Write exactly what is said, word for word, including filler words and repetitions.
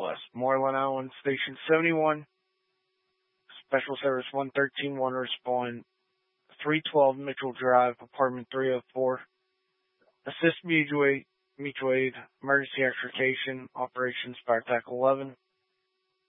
West Moreland Island, Station seventy-one, Special Service one thirteen, one respond, three twelve Mitchell Drive, Apartment three oh four. Assist mutual aid, mutual aid, emergency extrication, operations, fire tackle eleven.